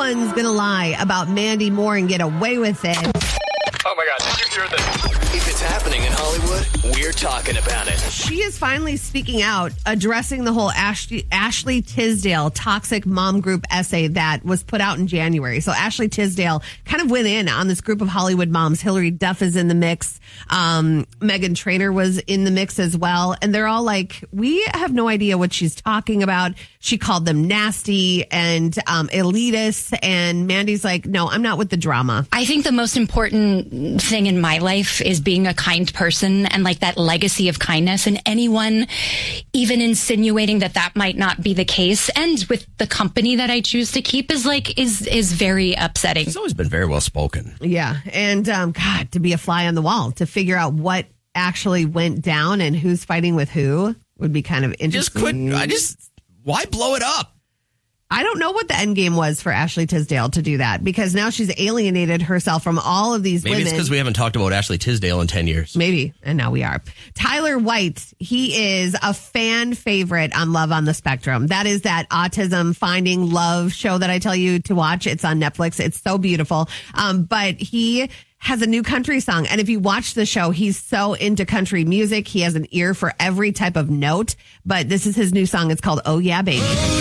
one's going to lie about Mandy Moore and get away with it. Oh my God, did you hear this? If it's happening in Hollywood, we're talking about it. She is finally speaking out, addressing the whole Ashley Tisdale toxic mom group essay that was put out in January. So Ashley Tisdale kind of went in on this group of Hollywood moms. Hilary Duff is in the mix. Meghan Trainor was in the mix as well. And they're all like, we have no idea what she's talking about. She called them nasty and elitist. And Mandy's like, no, I'm not with the drama. I think the most important thing in my life is being a kind person and like that legacy of kindness. And anyone even insinuating that might not be the case, and with the company that I choose to keep, is very upsetting. She's always been very well spoken. Yeah. And God, to be a fly on the wall, to figure out what actually went down and who's fighting with who would be kind of interesting. Why blow it up? I don't know what the end game was for Ashley Tisdale to do that, because now she's alienated herself from all of these women. Maybe it's because we haven't talked about Ashley Tisdale in 10 years. Maybe. And now we are. Tyler White, he is a fan favorite on Love on the Spectrum. That is that autism finding love show that I tell you to watch. It's on Netflix. It's so beautiful. But he has a new country song. And if you watch the show, he's so into country music. He has an ear for every type of note. But this is his new song. It's called Oh Yeah, Baby.